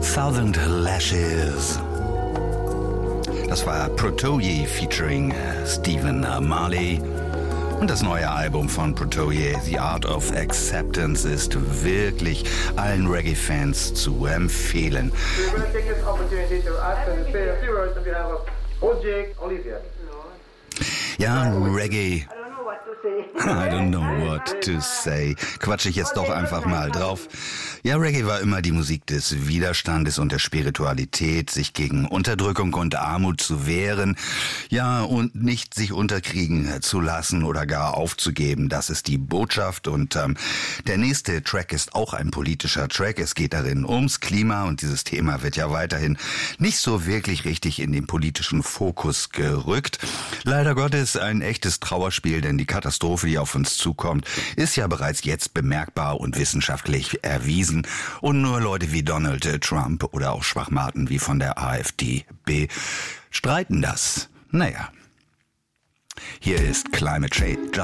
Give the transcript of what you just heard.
Thousand Lashes. Das war Protoje featuring Stephen Marley. Und das neue Album von Protoje, The Art of Acceptance, ist wirklich allen Reggae-Fans zu empfehlen. Ja, Reggae. I don't know what to say. Quatsche ich jetzt doch einfach mal drauf. Ja, Reggae war immer die Musik des Widerstandes und der Spiritualität, sich gegen Unterdrückung und Armut zu wehren. Ja, und nicht sich unterkriegen zu lassen oder gar aufzugeben. Das ist die Botschaft. Und der nächste Track ist auch ein politischer Track. Es geht darin ums Klima und dieses Thema wird ja weiterhin nicht so wirklich richtig in den politischen Fokus gerückt. Leider Gottes ein echtes Trauerspiel, denn die Katastrophe, die auf uns zukommt, ist ja bereits jetzt bemerkbar und wissenschaftlich erwiesen. Und nur Leute wie Donald Trump oder auch Schwachmaten wie von der AfD bestreiten das. Naja, hier ist Climate Change.